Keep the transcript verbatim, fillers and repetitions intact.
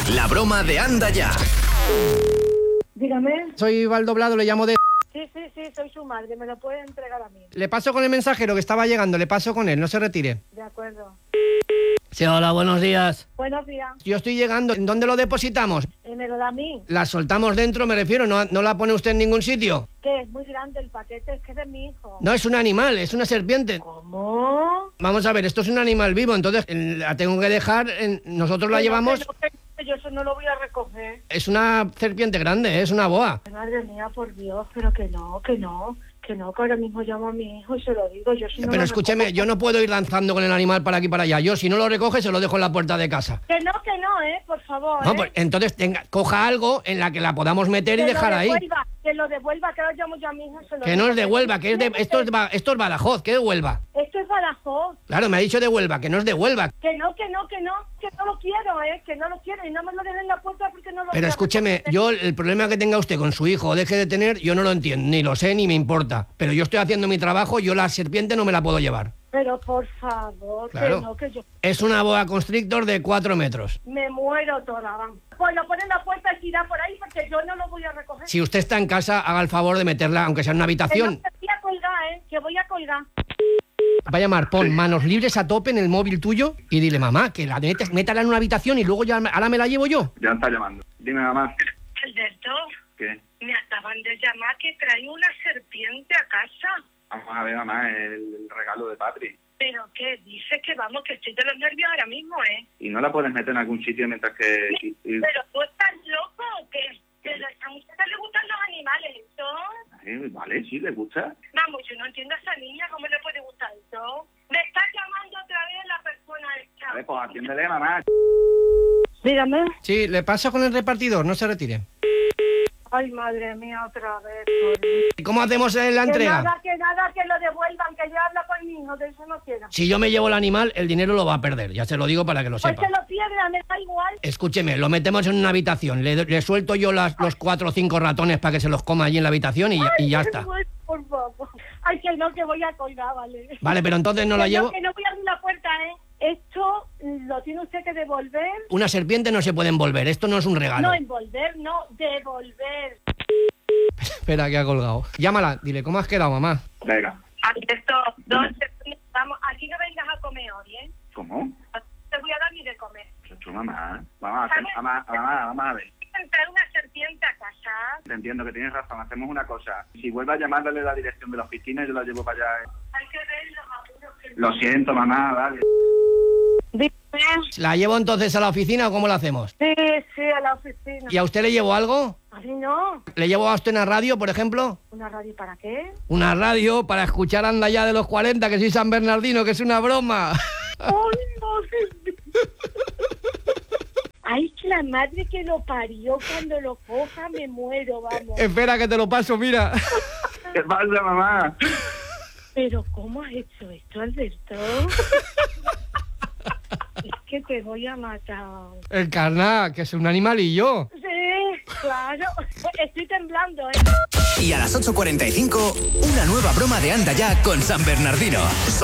La broma de Anda Ya. Dígame. Soy Valdoblado, le llamo de... Sí, sí, sí, soy su madre, me lo puede entregar a mí. Le paso con el mensajero que estaba llegando, le paso con él, no se retire. De acuerdo. Sí, hola, buenos días. Buenos días. Yo estoy llegando, ¿en dónde lo depositamos? Eh, ¿Me lo da a mí? La soltamos dentro, me refiero, ¿no, no la pone usted en ningún sitio? Que es muy grande el paquete, es que es de mi hijo. No, es un animal, es una serpiente. ¿Cómo? Vamos a ver, esto es un animal vivo, entonces eh, la tengo que dejar, en- nosotros la Que no, llevamos... que no, que yo eso no lo voy a recoger. Es una serpiente grande, es una boa. Madre mía, por Dios, pero que no, que no, que no, que ahora mismo llamo a mi hijo y se lo digo. Yo si no Pero lo escúcheme, recojo- yo no puedo ir lanzando con el animal para aquí y para allá. Yo, si no lo recoge, se lo dejo en la puerta de casa. Que no, que no, ¿eh? Por favor, No, ¿eh? pues entonces tenga, coja algo en la que la podamos meter y que dejar lo ahí. devuelva, que lo devuelva, que ahora llamo yo a mi hijo y se lo Que digo. no es de Huelva, que es de, esto, es, Ba- esto es Badajoz, que es de Huelva. Esto es Badajoz. Claro, me ha dicho de Huelva, que no es de Huelva. Que no, que no, que no, que no lo quiero, ¿eh? Que no lo quiero y no me lo dejen en la puerta porque no lo Pero voy a escúcheme, recoger. yo el problema que tenga usted con su hijo o deje de tener, yo no lo entiendo, ni lo sé, ni me importa. Pero yo estoy haciendo mi trabajo, yo la serpiente no me la puedo llevar. Pero por favor, Claro. que no, que yo Es una boa constrictor de cuatro metros. me muero toda, vamos. Pues lo pone en la puerta y tira por ahí porque yo no lo voy a recoger. Si usted está en casa, haga el favor de meterla, aunque sea en una Que no, habitación. que voy a colgar, ¿eh? Que voy a colgar. Va a llamar, pon manos libres a tope en el móvil tuyo y dile, mamá, que la metes, métala en una habitación y luego ya ahora me la llevo yo. Ya está llamando. Dime, mamá. Alberto, ¿Qué? me acaban de llamar que trae una serpiente a casa. Vamos a ver, mamá, el regalo de Patri. ¿Pero qué? Dice que vamos, que estoy de los nervios ahora mismo, ¿eh? ¿Y no la puedes meter en algún sitio mientras que...? y- y- Pero tú estás loco, o qué? Pero a ustedes les gustan los animales, ¿eso? Eh, vale, sí, ¿le gusta? Vamos, yo no entiendo a esa niña, ¿cómo le puede gustar eso? Me está llamando otra vez la persona esta. A ver, pues atiéndele, mamá. Dígame. Sí, le paso con el repartidor, no se retire. Ay, madre mía, otra vez. Por Dios. ¿Y cómo hacemos eh, la Que entrega? nada, que nada, que lo devuelvan, que yo hablo con mi hijo, de eso no quiero. Si yo me llevo el animal, el dinero lo va a perder, ya se lo digo para que lo Pues sepa. que lo pierda, me da igual. Escúcheme, lo metemos en una habitación, le, le suelto yo las, los cuatro o cinco ratones para que se los coma allí en la habitación y, y ya Ay, está. pues, por favor. Ay, que no, que voy a colgar, vale. Vale, pero entonces no la Que llevo... que no voy a abrir la puerta, ¿eh? Esto lo tiene usted que devolver. Una serpiente no se puede envolver, esto no es un regalo. No envolver, no, devolver. Espera, que ha colgado. Llámala, dile, ¿cómo has quedado, mamá? Venga. Esto, dos, vamos, aquí no vengas a comer hoy, ¿eh? ¿Cómo? No te voy a dar ni de comer. Tú, mamá. Vamos a, hacer, mamá, mamá, vamos a ver. Entrar una serpiente a casa. Te entiendo que tienes razón. Hacemos una cosa. Si vuelve a llamarle la dirección de la oficina, yo la llevo para allá. Hay que ver los apuros que... Lo siento, mamá, vale. Dime. ¿La llevo entonces a la oficina o cómo la hacemos? Sí, sí, a la oficina. ¿Y a usted le llevo algo? A mí no. ¿Le llevo a usted una radio, por ejemplo? ¿Una radio para qué? Una radio para escuchar Anda Ya de los cuarenta, que soy San Bernardino, que es una broma. ¡Ay, no! sí. Ay, que la madre que lo parió, cuando lo coja me muero, vamos. Espera que te lo paso, mira. ¿Qué pasa, mamá? Pero ¿cómo has hecho esto, Alberto? Es que te voy a matar. El carnal, que es un animalillo. Sí, claro. Estoy temblando, ¿eh? Y a las ocho cuarenta y cinco, una nueva broma de Anda Ya con San Bernardino.